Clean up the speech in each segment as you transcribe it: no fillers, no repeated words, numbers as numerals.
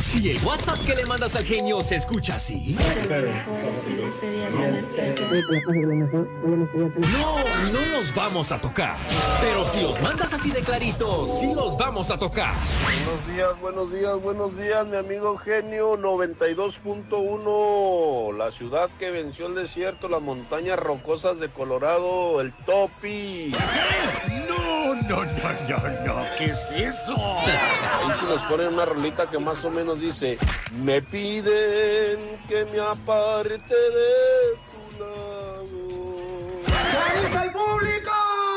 Si el WhatsApp que le mandas al genio se escucha así. No los vamos a tocar. Pero si los mandas así de claritos, sí los vamos a tocar. Buenos días, mi amigo genio 92.1. La ciudad que venció el desierto, las montañas rocosas de Colorado, el Topi. No, ¿qué es eso? Ahí se nos pone una rolita que más o menos dice: me piden que me aparte de tu lado. ¿Qué dice el público?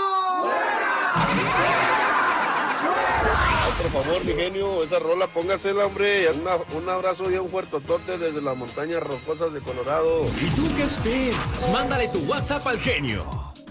Por favor, mi genio, esa rola, póngasela, hombre. Un abrazo y un fuertotote desde las montañas rocosas de Colorado. ¿Y tú qué esperas? Mándale tu WhatsApp al genio.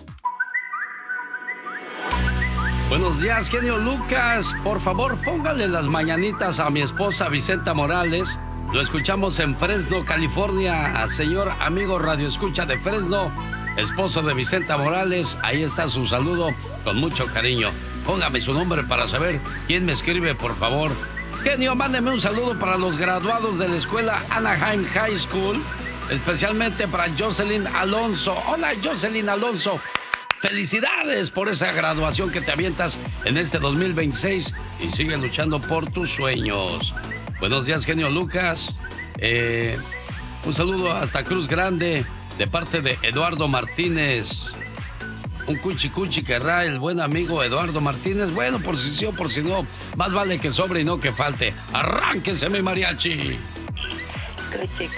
Buenos días, genio Lucas. Por favor, póngale las mañanitas a mi esposa Vicenta Morales. Lo escuchamos en Fresno, California. Señor amigo radioescucha de Fresno, esposo de Vicenta Morales, ahí está su saludo con mucho cariño. Póngame su nombre para saber quién me escribe, por favor. Genio, mándeme un saludo para los graduados de la escuela Anaheim High School, especialmente para Jocelyn Alonso. Hola, Jocelyn Alonso. Felicidades por esa graduación que te avientas en este 2026 y sigue luchando por tus sueños. Buenos días, genio Lucas. Un saludo hasta Cruz Grande de parte de Eduardo Martínez. Un cuchi querrá el buen amigo Eduardo Martínez. Bueno, por si sí o por si no, más vale que sobre y no que falte. ¡Arránquese, mi mariachi! Coche.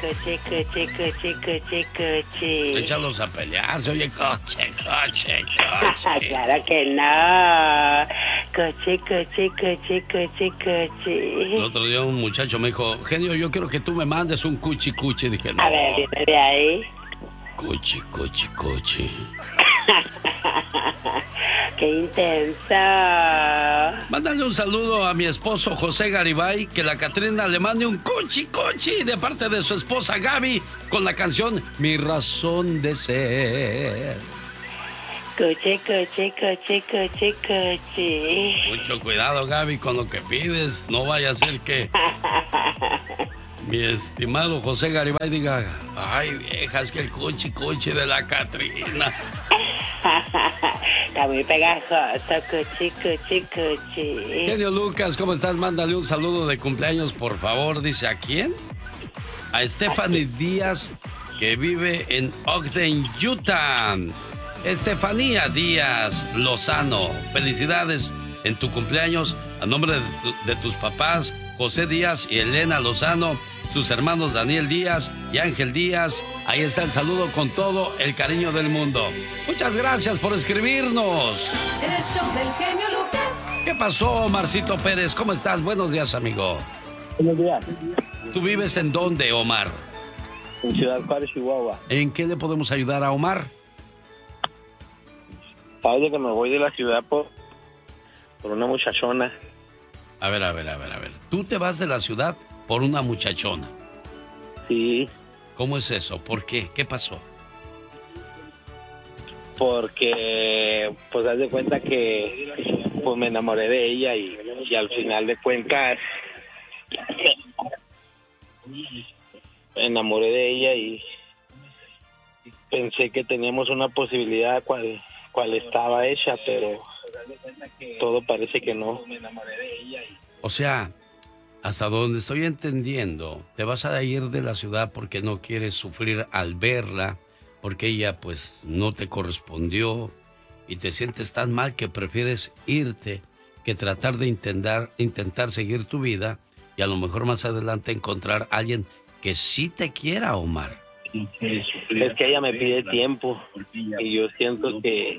Échalos a pelear, se oye coche. Claro que no. Coche. El otro día un muchacho me dijo: genio, yo quiero que tú me mandes un cuchi. Dije, no. A ver, dime de ahí. Cuchi. ¡Qué intenso! Mándale un saludo a mi esposo José Garibay, que la Catrina le mande un cuchi de parte de su esposa Gaby con la canción Mi Razón de Ser. Coche. Mucho cuidado, Gaby, con lo que pides. No vaya a ser que mi estimado José Garibay diga: ay, vieja, es que el cuchi de la Catrina. Está muy pegajoso, coche. Genio Lucas, ¿cómo estás? Mándale un saludo de cumpleaños, por favor. Dice: ¿a quién? A Stephanie Díaz, que vive en Ogden, Utah. Estefanía Díaz Lozano, felicidades en tu cumpleaños a nombre de tus papás, José Díaz y Elena Lozano, sus hermanos Daniel Díaz y Ángel Díaz. Ahí está el saludo con todo el cariño del mundo. Muchas gracias por escribirnos. El show del genio Lucas. ¿Qué pasó, Marcito Pérez? ¿Cómo estás? Buenos días, amigo. Buenos días. ¿Tú vives en dónde, Omar? En Ciudad Juárez, Chihuahua. ¿En qué le podemos ayudar a Omar? Sabes que me voy de la ciudad por una muchachona. A ver. ¿Tú te vas de la ciudad por una muchachona? Sí. ¿Cómo es eso? ¿Por qué? ¿Qué pasó? Porque, pues, haz de cuenta que pues me enamoré de ella y al final de cuentas me enamoré de ella y pensé que teníamos una posibilidad cual estaba hecha, pero todo parece que no. O sea, hasta donde estoy entendiendo, te vas a ir de la ciudad porque no quieres sufrir al verla, porque ella pues no te correspondió y te sientes tan mal que prefieres irte que tratar de intentar seguir tu vida y a lo mejor más adelante encontrar a alguien que sí te quiera, Omar. Es que ella me pide tiempo y yo siento que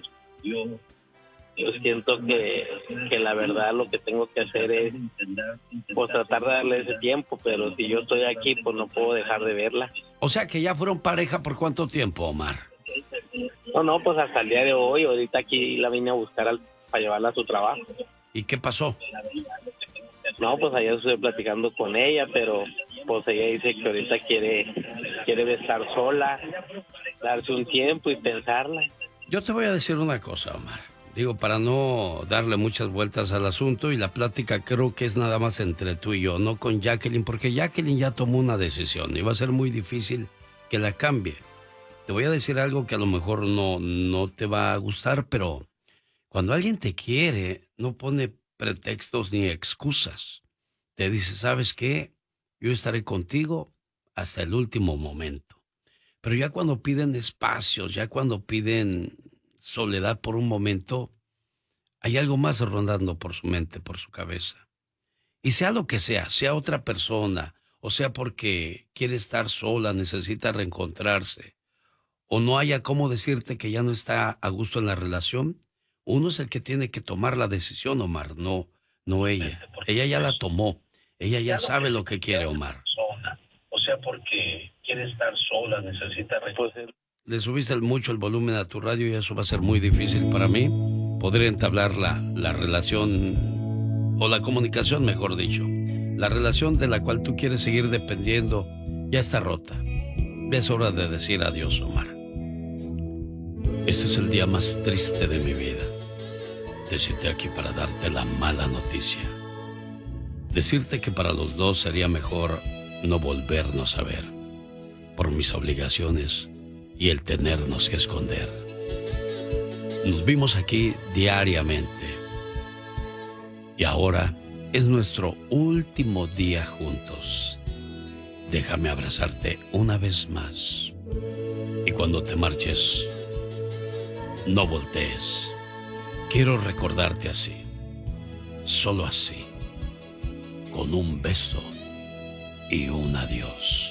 la verdad lo que tengo que hacer es pues tratar de darle ese tiempo, pero si yo estoy aquí pues no puedo dejar de verla. O sea que ya fueron pareja ¿por cuánto tiempo, Omar? No, pues hasta el día de hoy. Ahorita aquí la vine a buscar para llevarla a su trabajo. ¿Y qué pasó? No, pues ayer estuve platicando con ella, pero pues ella dice que ahorita quiere estar sola, darse un tiempo y pensarla. Yo te voy a decir una cosa, Omar. Digo, para no darle muchas vueltas al asunto, y la plática creo que es nada más entre tú y yo, no con Jacqueline, porque Jacqueline ya tomó una decisión y va a ser muy difícil que la cambie. Te voy a decir algo que a lo mejor no te va a gustar, pero cuando alguien te quiere, no pone pretextos ni excusas. Te dice, ¿sabes qué? Yo estaré contigo hasta el último momento. Pero ya cuando piden espacios, ya cuando piden soledad por un momento, hay algo más rondando por su mente, por su cabeza. Y sea lo que sea otra persona, o sea porque quiere estar sola, necesita reencontrarse, o no haya cómo decirte que ya no está a gusto en la relación, uno es el que tiene que tomar la decisión, Omar, no ella. Ella ya la tomó, ella ya sabe lo que quiere, Omar. O sea, porque quiere estar sola, necesita reencontrarse. Le subiste mucho el volumen a tu radio y eso va a ser muy difícil para mí poder entablar la relación, o la comunicación, mejor dicho. La relación de la cual tú quieres seguir dependiendo ya está rota. Es hora de decir adiós, Omar. Este es el día más triste de mi vida. Decirte aquí para darte la mala noticia. Decirte que para los dos sería mejor no volvernos a ver, por mis obligaciones y el tenernos que esconder. Nos vimos aquí diariamente y ahora es nuestro último día juntos. Déjame abrazarte una vez más y cuando te marches, no voltees. Quiero recordarte así, solo así, con un beso y un adiós.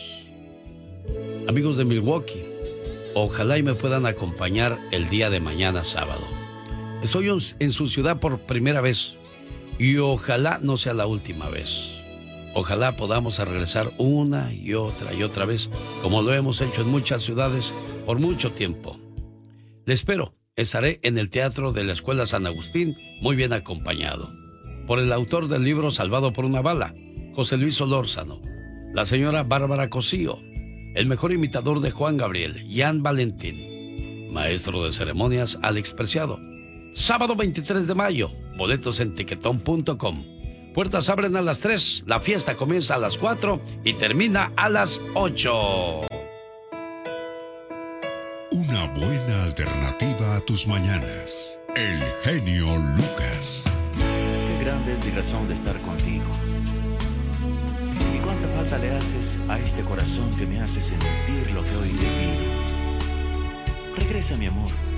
Amigos de Milwaukee, ojalá y me puedan acompañar el día de mañana sábado. Estoy en su ciudad por primera vez y ojalá no sea la última vez. Ojalá podamos regresar una y otra vez, como lo hemos hecho en muchas ciudades por mucho tiempo. Le espero. Estaré en el Teatro de la Escuela San Agustín, muy bien acompañado por el autor del libro Salvado por una bala, José Luis Solórzano, la señora Bárbara Cosío, el mejor imitador de Juan Gabriel, Jan Valentín, maestro de ceremonias, Alex Preciado. Sábado 23 de mayo, boletos en tiquetón.com. Puertas abren a las 3, la fiesta comienza a las 4 y termina a las 8. Una buena alternativa a tus mañanas. El genio Lucas. Qué grande es mi razón de estar contigo. Y cuánta falta le haces a este corazón que me hace sentir lo que hoy te pido. Regresa, mi amor.